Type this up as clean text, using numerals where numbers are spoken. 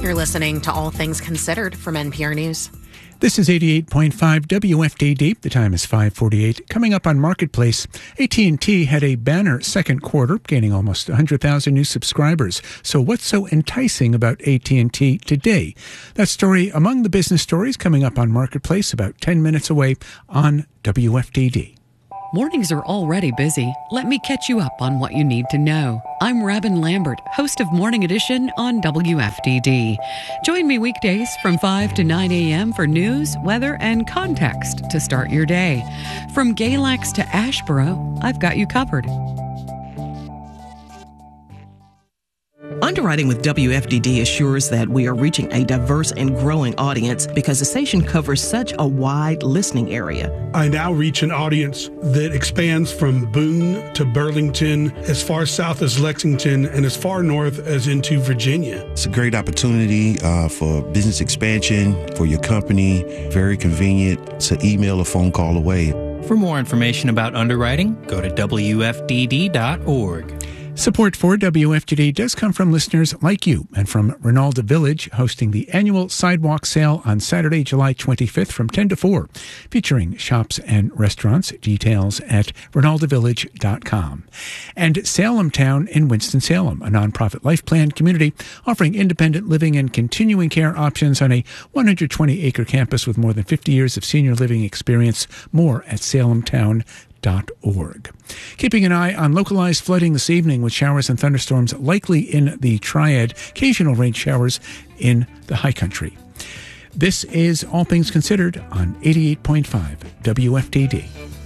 You're listening to All Things Considered from NPR News. This is 88.5 WFDD. The time is 5:48. Coming up on Marketplace, AT&T had a banner second quarter, gaining almost 100,000 new subscribers. So what's so enticing about AT&T today? That story among the business stories coming up on Marketplace about 10 minutes away on WFDD. Mornings are already busy. Let me catch you up on what you need to know. I'm Robin Lambert, host of Morning Edition on WFDD. Join me weekdays from 5 to 9 a.m. for news, weather, and context to start your day. From Galax to Asheboro, I've got you covered. Underwriting with WFDD assures that we are reaching a diverse and growing audience because the station covers such a wide listening area. I now reach an audience that expands from Boone to Burlington, as far south as Lexington, and as far north as into Virginia. It's a great opportunity for business expansion, for your company. Very convenient. It's an email or phone call away. For more information about underwriting, go to WFDD.org. Support for WFDD does come from listeners like you and from Rinalda Village, hosting the annual sidewalk sale on Saturday, July 25th from 10 to 4, featuring shops and restaurants. Details at rinaldavillage.com. And Salem Town in Winston-Salem, a nonprofit life plan community offering independent living and continuing care options on a 120-acre campus with more than 50 years of senior living experience. More at salemtown.org. Keeping an eye on localized flooding this evening with showers and thunderstorms likely in the Triad, occasional rain showers in the high country. This is All Things Considered on 88.5 WFDD.